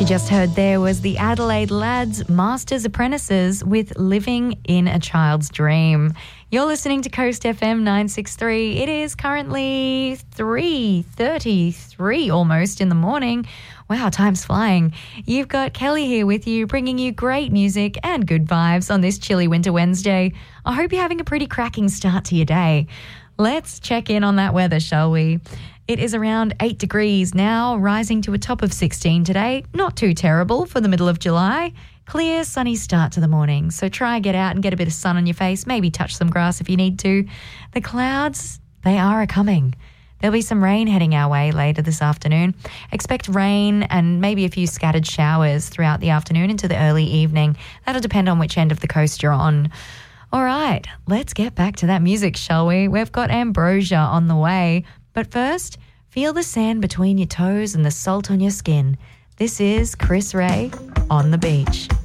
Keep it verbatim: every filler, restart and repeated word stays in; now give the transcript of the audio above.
you just heard there was the Adelaide Lads Masters Apprentices with Living in a Child's Dream. You're listening to Coast F M nine sixty-three. It is currently three thirty-three almost in the morning. Wow, time's flying. You've got Kelly here with you, bringing you great music and good vibes on this chilly winter Wednesday. I hope you're having a pretty cracking start to your day. Let's check in on that weather, shall we? It is around eight degrees now, rising to a top of sixteen today. Not too terrible for the middle of July. Clear, sunny start to the morning. So try and get out and get a bit of sun on your face. Maybe touch some grass if you need to. The clouds, they are a-coming. There'll be some rain heading our way later this afternoon. Expect rain and maybe a few scattered showers throughout the afternoon into the early evening. That'll depend on which end of the coast you're on. All right, let's get back to that music, shall we? We've got Ambrosia on the way. But first, feel the sand between your toes and the salt on your skin. This is Chris Ray on the beach.